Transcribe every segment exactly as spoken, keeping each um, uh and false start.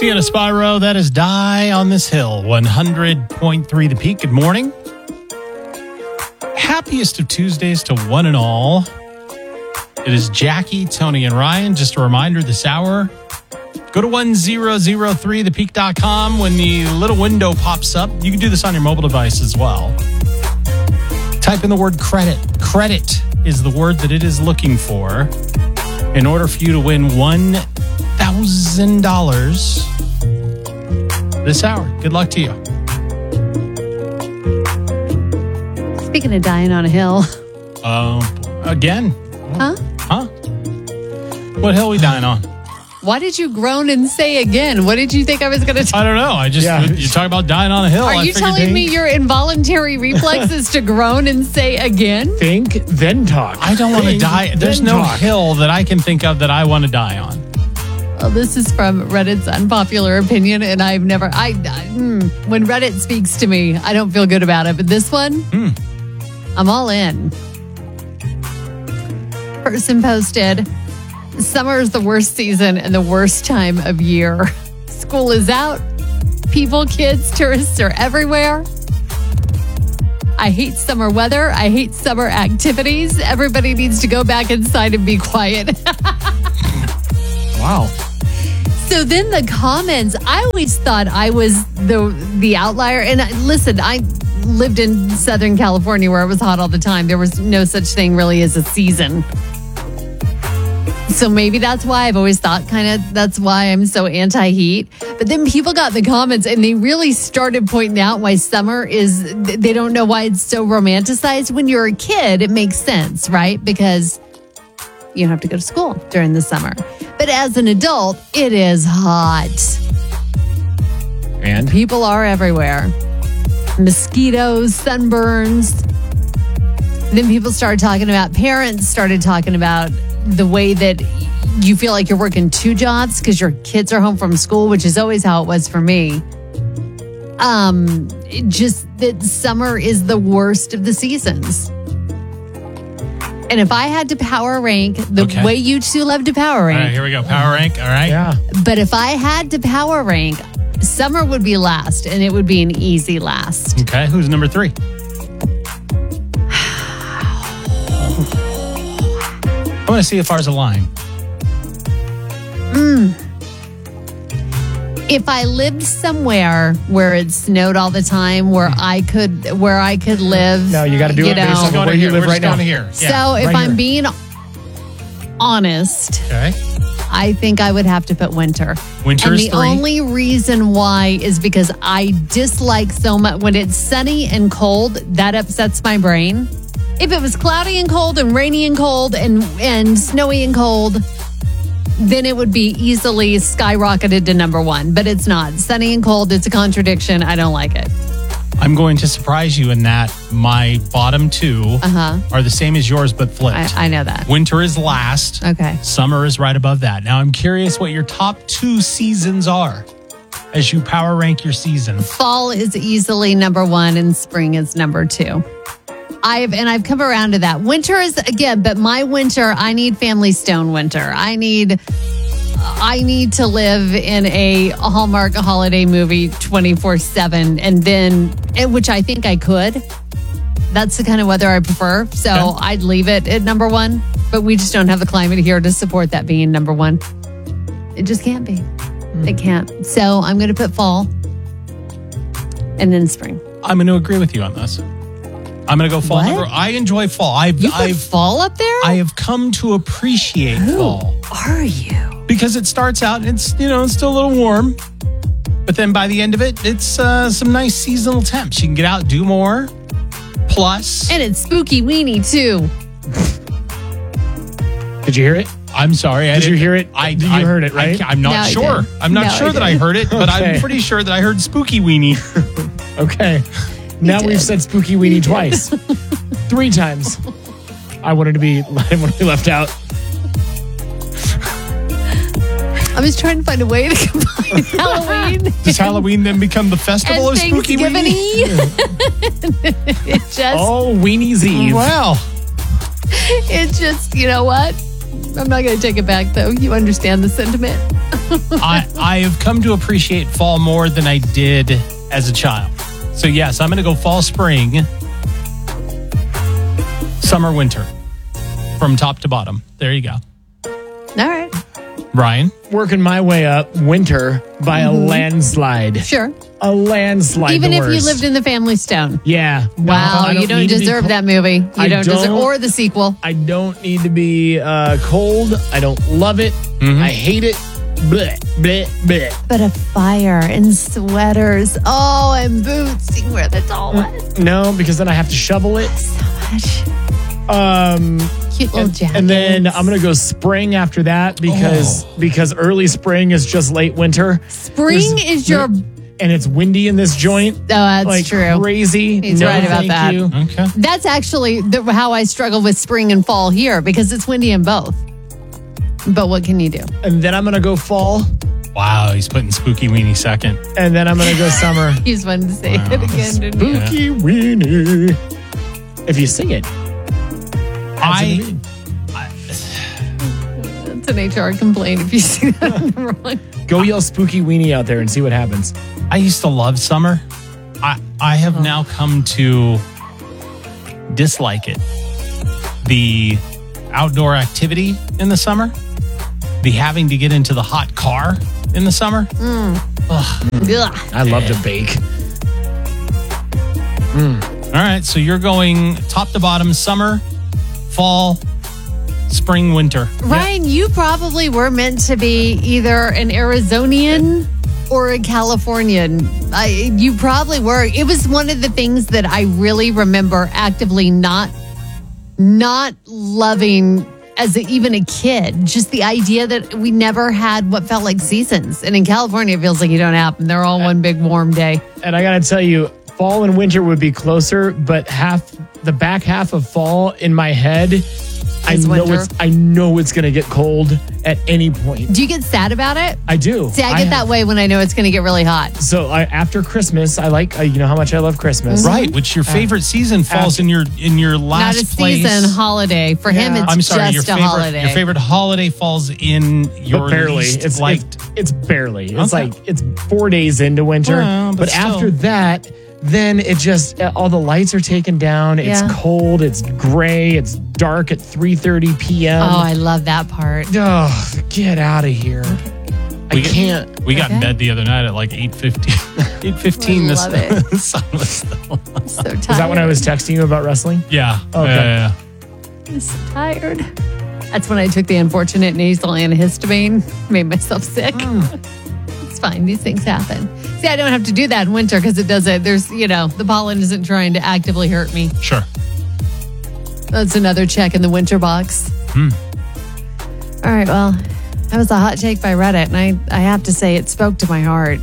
Sienna Spyro, that is Die on This Hill, one hundred point three The Peak. Good morning. Happiest of Tuesdays to one and all. It is Jackie, Tony, and Ryan. Just a reminder this hour, go to one thousand three the peak dot com. When the little window pops up, you can do this on your mobile device as well. Type in the word credit. Credit is the word that it is looking for in order for you to win one thousand dollars this hour. Good luck to you. Speaking of dying on a hill. Uh, again. Huh? Huh? What hill are we dying on? Why did you groan and say again? What did you think I was going to talk I don't know. I just, Yeah. you talk about dying on a hill. Are I you figured telling they- me your involuntary reflex is to groan and say again? Think, then talk. I don't want to Think, die. There's then no talk. hill that I can think of that I want to die on. Well, this is from Reddit's unpopular opinion, and I've never. I, I mm, when Reddit speaks to me, I don't feel good about it. But this one, Mm. I'm all in. Person posted, "Summer is the worst season and the worst time of year. School is out. People, kids, tourists are everywhere. I hate summer weather. I hate summer activities. Everybody needs to go back inside and be quiet." Wow. So then the comments, I always thought I was the the outlier. And I, listen, I lived in Southern California where it was hot all the time. There was no such thing really as a season. So maybe that's why I've always thought kind of that's why I'm so anti-heat. But then people got the comments and they really started pointing out why summer is, they don't know why it's so romanticized. When you're a kid, it makes sense, right? Because you don't have to go to school during the summer. But as an adult, it is hot. And? People are everywhere. Mosquitoes, sunburns. Then people started talking about, parents started talking about the way that you feel like you're working two jobs because your kids are home from school, which is always how it was for me. Um, it just that summer is the worst of the seasons. And if I had to power rank the Okay. way you two love to power All rank, right, here we go. Power rank. All right. Yeah. but if I had to power rank, summer would be last, and it would be an easy last. Okay. Who's number three? I want to see if ours align. If I lived somewhere where it snowed all the time, where I could, where I could live, No, you got to do you it based know. on Go to where you here. live We're right just going now. to here. Yeah. So if right I'm here. being honest, Okay. I think I would have to put winter. Winter and is the three. only reason why is because I dislike so much when it's sunny and cold. That upsets my brain. If it was cloudy and cold and rainy and cold and and snowy and cold, then it would be easily skyrocketed to number one. But it's not. Sunny and cold, it's a contradiction. I don't like it. I'm going to surprise you in that my bottom two Uh-huh. are the same as yours, but flipped. I, I know that. Winter is last. Okay. Summer is right above that. Now, I'm curious what your top two seasons are as you power rank your season. Fall is easily number one and spring is number two. I've and I've come around to that. Winter is again, but my winter, I need Family Stone winter. I need I need to live in a Hallmark holiday movie twenty-four seven and then and which I think I could. That's the kind of weather I prefer. So Okay. I'd leave it at number one, but we just don't have the climate here to support that being number one. It just can't be. It can't. So I'm going to put fall and then spring. I'm going to agree with you on this. I'm going to go fall What? number. I enjoy fall. I've You put I've fall up there? I have come to appreciate fall Are you? because it starts out and it's, you know, it's still a little warm, but then by the end of it, it's uh, some nice seasonal temps. You can get out, do more. Plus, And it's spooky weenie too. Did you hear it? I'm sorry. I Did you didn't- hear it? I, You I heard it, right? I, am not No, I sure. didn't. I'm not No, sure I that I didn't. heard it, but I'm Okay. pretty sure that I heard spooky weenie. Okay. Now did. we've said spooky weenie twice. Three times. I wanted to be I wanted to be left out. I was trying to find a way to combine Halloween Does Halloween then become the festival and of spooky Thanksgiving. weenie? It just, Oh, Weenie's Eve. Wow. it just, you know what? I'm not going to take it back though. You understand the sentiment. I, I have come to appreciate fall more than I did as a child. So, yes, I'm going to go fall, spring, summer, winter from top to bottom. There you go. All right. Ryan? Working my way up, winter by a landslide. Sure. A landslide. Even the if you worst. lived in the family stone. Yeah. No, Wow, I you don't need to be deserve co- that movie. You I don't, deserve, don't. or the sequel. I don't need to be uh, cold. I don't love it. Mm-hmm. I hate it. Blech, blech, blech. But a fire and sweaters. Oh, and boots. You can wear the tall ones. No, because then I have to shovel it. So much. Um, Cute little and, jackets. and then I'm gonna go spring after that because Oh. because early spring is just late winter. Spring There's- is your. Oh, and it's windy in this joint. that's like true. crazy. He's No, right about thank that. you. Okay. That's actually the, how I struggle with spring and fall here because it's windy in both. But what can you do? And then I'm gonna go fall, Wow, he's putting Spooky Weenie second. and then I'm gonna go summer. You just wanted to say Wow. it again, didn't you? Spooky weenie. If you sing it, adds I- some meaning. It's an H R complaint if you see that in the wrong. Go yell spooky weenie out there and see what happens. I used to love summer. I, I have now come to dislike it. The outdoor activity in the summer, the having to get into the hot car in the summer. Ugh. I love to bake. All right, so you're going top to bottom, summer, fall, spring, winter. Ryan, you probably were meant to be either an Arizonian or a Californian. I, you probably were. It was one of the things that I really remember actively not not loving as a, even a kid. Just the idea that we never had what felt like seasons. And in California, it feels like you don't have them. They're all one big warm day. And I gotta tell you, fall and winter would be closer, but half the back half of fall in my head, I Is know winter. it's I know it's gonna get cold at any point. Do you get sad about it? I do. See, I get that way when I know it's going to get really hot. So I, after Christmas, I like uh, you know how much I love Christmas. Right, which your favorite season falls in your in your Not last a place. season holiday. For him, Yeah. it's I'm sorry, just your a favorite holiday. your favorite holiday falls in your But barely. least It's liked. it's, it's barely. It's Okay. like it's four days into winter. Well, but but still. after that, then it just uh, all the lights are taken down. It's Yeah. cold. It's gray. It's dark at three thirty p.m. Oh, I love that part. Oh, get out of here. I We get- can't. We got in Okay. bed the other night at like eight fifteen. eight fifteen. I The love it. the sun was still. I'm so tired. Is that when I was texting you about wrestling? Yeah. Okay. Yeah, yeah, I'm so tired. That's when I took the unfortunate nasal antihistamine. Made myself sick. It's fine. These things happen. See, I don't have to do that in winter because it doesn't. There's, you know, the pollen isn't trying to actively hurt me. yeah. Sure. That's another check in the winter box. Hmm. All right. Well, that was a hot take by Reddit, and I, I have to say it spoke to my heart.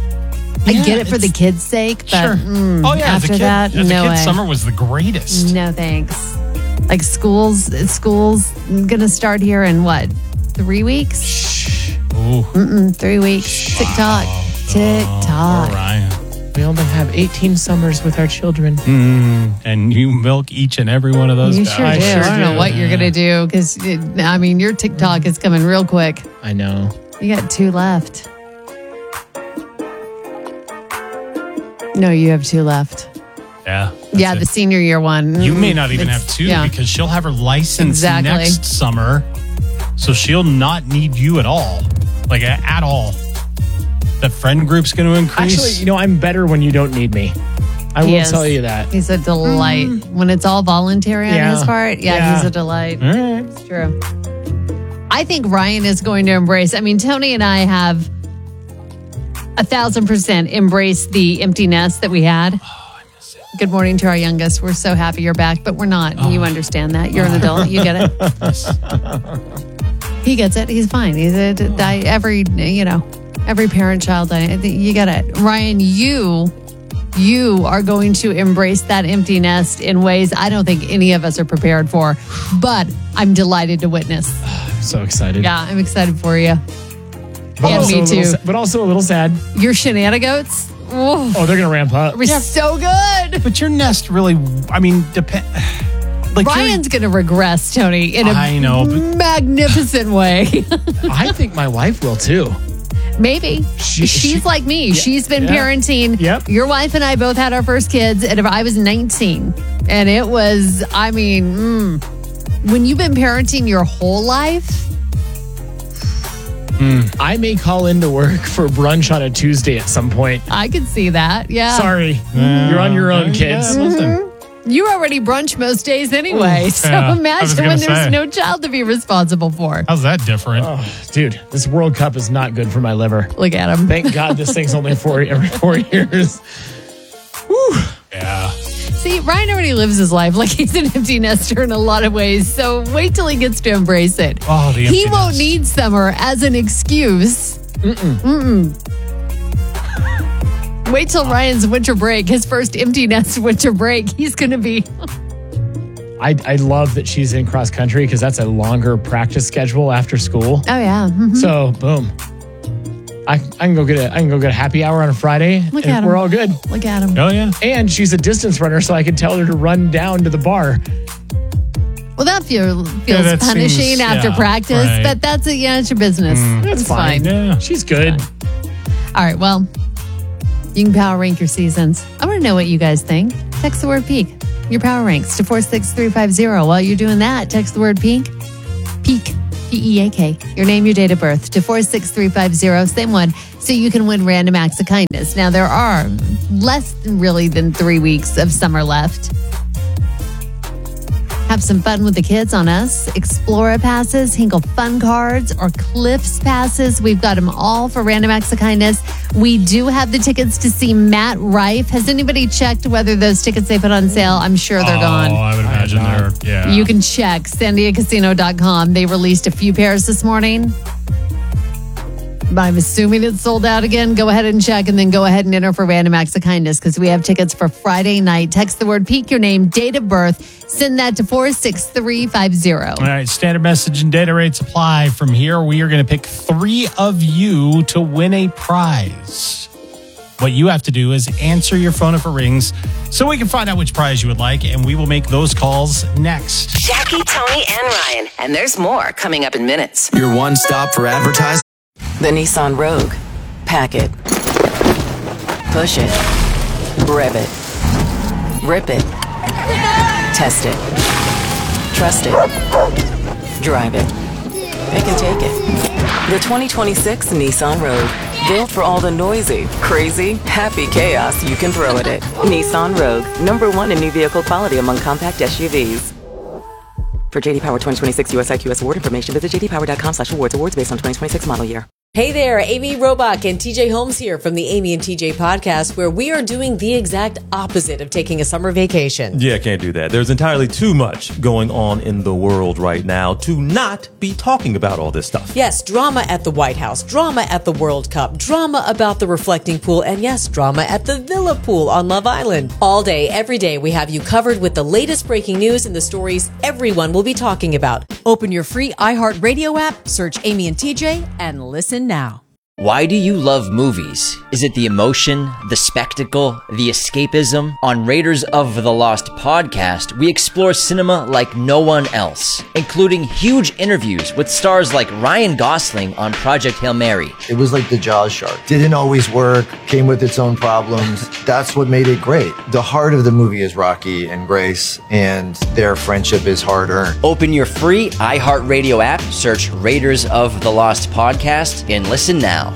I Yeah, get it for the it's- kids' sake, but Sure. mm, Oh yeah. As a after kid, that, as a no kid, way. summer was the greatest. No thanks. Like schools, schools gonna start here in what? Three weeks? Ooh. Mm-mm, three weeks. Tick tock, tick Poor tock. Ryan. We only have eighteen summers with our children. Mm, and you milk each and every one of those. You guys. sure I do. sure I don't know do. what you're gonna do because I mean your TikTok is coming real quick. I know. You got two left. No, you have two left. Yeah. that's Yeah, it. the senior year one. You may Mm, not even it's- have two yeah. because she'll have her license Exactly. next summer. So she'll not need you at all. Like a- at all. That friend group's going to increase. Actually, you know, I'm better when you don't need me. I He will is. tell you that. He's a delight. When it's all voluntary on Yeah. his part, yeah, Yeah. he's a delight. All right. It's true. I think Ryan is going to embrace. I mean, Tony and I have a thousand percent embraced the empty nest that we had. Good morning to our youngest. We're so happy you're back, but we're not. You understand that. You're an adult. You get it. He gets it. He's fine. He's a, I, every, you know, every parent child. I think you get it. Ryan, you, you are going to embrace that empty nest in ways I don't think any of us are prepared for, but I'm delighted to witness. I'm so excited. Yeah, I'm excited for you. But And also me a little too. sa- but also a little sad. Your shenanigans, oh, Oh, they're going to ramp up. were so good. But your nest really, I mean, depend. Like Ryan's going to regress, Tony, in a I know, but- magnificent way. I think my wife will too. Maybe. She- She's she- like me. Yeah, She's been yeah. parenting. Yep. Your wife and I both had our first kids, and I was nineteen. And it was, I mean, mm, when you've been parenting your whole life, I may call into work for brunch on a Tuesday at some point. I could see that. Yeah. Sorry, you're on your own, kids. Yeah, listen. You already brunch most days anyway. So Yeah, I was imagine gonna when there's say. no child to be responsible for. How's that different? Oh, dude, this World Cup is not good for my liver. Look at him. Thank God this thing's only four every four years. Yeah. See, Ryan already lives his life like he's an empty nester in a lot of ways. So wait till he gets to embrace it. Oh, the He won't emptiness. need summer as an excuse. Mm-mm. Mm-mm. Wait till Ryan's winter break, his first empty nest winter break. He's going to be. I, I love that she's in cross country because that's a longer practice schedule after school. Oh, yeah. Mhm. So boom, I, I can go get a I can go get a happy hour on a Friday, Look and at we're him. all good. Look at him. Oh, yeah. And she's a distance runner, so I can tell her to run down to the bar. Well, that feel, feels Yeah, that punishing seems- after yeah, practice, right. but that's it. Yeah, it's your business. That's It's fine. Yeah. She's good. All right, well, you can power rank your seasons. I want to know what you guys think. Text the word peak, your power ranks to four six three five zero. While you're doing that, text the word peak, peak, P E A K, your name, your date of birth to four six three five zero, same one, so you can win random acts of kindness. Now, there are less than really than three weeks of summer left. Have some fun with the kids on us. Explora passes, Hinkle Fun cards, or Cliffs passes. We've got them all for Random Acts of Kindness. We do have the tickets to see Matt Rife. Has anybody checked whether those tickets they put on sale? I'm sure they're oh, gone. I would imagine they're, yeah. You can check san diego casino dot com. They released a few pairs this morning. But I'm assuming it's sold out again. Go ahead and check and then go ahead and enter for Random Acts of Kindness because we have tickets for Friday night. Text the word peak, your name, date of birth. Send that to four six three five zero. All right, standard message and data rates apply. From here, we are going to pick three of you to win a prize. What you have to do is answer your phone if it rings so we can find out which prize you would like, and we will make those calls next. Jackie, Tony, and Ryan. And there's more coming up in minutes. Your one stop for advertising. The Nissan Rogue. Pack it. Push it. Rev it. Rip it. Test it. Trust it. Drive it. Pick and take it. The twenty twenty-six Nissan Rogue. Built for all the noisy, crazy, happy chaos you can throw at it. Nissan Rogue. Number one in new vehicle quality among compact S U Vs. For J D Power twenty twenty-six U S I Q S award information, visit j d power dot com slash awards. Awards based on twenty twenty-six model year. Hey there, Amy Robach and T J Holmes here from the Amy and T J podcast, where we are doing the exact opposite of taking a summer vacation. Yeah, can't do that. There's entirely too much going on in the world right now to not be talking about all this stuff. Yes, drama at the White House, drama at the World Cup, drama about the reflecting pool, and yes, drama at the Villa Pool on Love Island. All day, every day, we have you covered with the latest breaking news and the stories everyone will be talking about. Open your free iHeartRadio app, search Amy and T J, and listen now. Why do you love movies? Is it the emotion, the spectacle, the escapism? On Raiders of the Lost podcast, we explore cinema like no one else, including huge interviews with stars like Ryan Gosling on Project Hail Mary. It was like the Jaws shark. Didn't always work, came with its own problems. That's what made it great. The heart of the movie is Rocky and Grace, and their friendship is hard-earned. Open your free iHeartRadio app, search Raiders of the Lost podcast, and listen now.